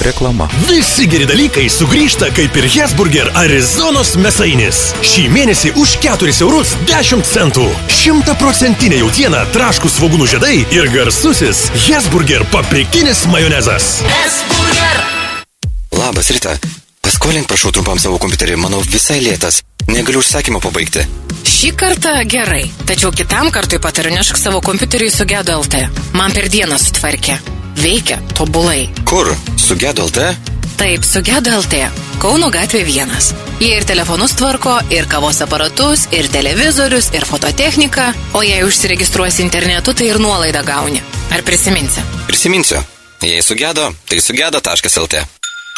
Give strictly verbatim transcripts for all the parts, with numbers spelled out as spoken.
Reklama. Visi geri dalykai sugrįžta kaip ir Hesburger Arizonos mėsainis. Šį mėnesį už keturis eurus dešimt centų. Šimtaprocentinė jautiena, traškūs svogūnų žiedai ir garsusis Hesburger paprikinis majonezas. Hesburger! Labas, Rita. Paskolink, prašau, trumpam savo kompiuterį. Manau, visai lėtas. Negaliu užsakymą pabaigti. Šį kartą gerai, tačiau kitam kartui patariu nešk savo kompiuterį į Sugedo L T. Man per dieną sutvarkė. Veikia tobulai. Kur? Sugedo L T? Taip, Sugedo L T. Kauno gatvė vienas. Jie ir telefonus tvarko, ir kavos aparatus, ir televizorius, ir fototechniką. O jei užsiregistruosi internetu, tai ir nuolaidą gauni. Ar prisiminsi? Prisiminsiu. Jei sugedo, tai sugedo taškas L T.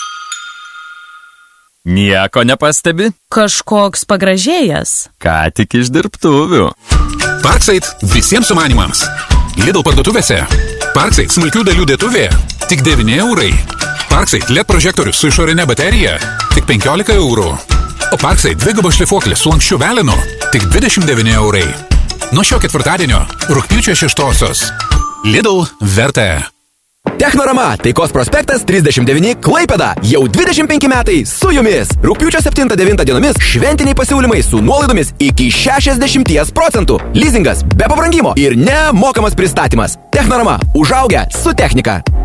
Nieko nepastebi? Kažkoks pagražėjęs. Ką tik iš dirbtuvių. Parksait visiems sumanimams. Lidl parduotuvėse. Parksait smulkių dalių dėtuvė. Tik devyni eurai. Parksait L E D prožektorius su išorinė baterija. Tik penkiolika eurų. O Parksait dvigubo šlifuoklės su lanksčiu velinu. Tik dvidešimt devyni eurai. Nuo šio ketvirtadienio, rugpjūčio šeštosios. Lidl verta. Technorama, Taikos prospektas trisdešimt devyni, Klaipėda. Jau dvidešimt penki metai su jumis. Rugpjūčio septintą devintą dienomis šventiniai pasiūlymai su nuolaidomis iki šešiasdešimt procentų. Leasingas be pabrangimo ir nemokamas pristatymas. Technorama, užaugę su technika.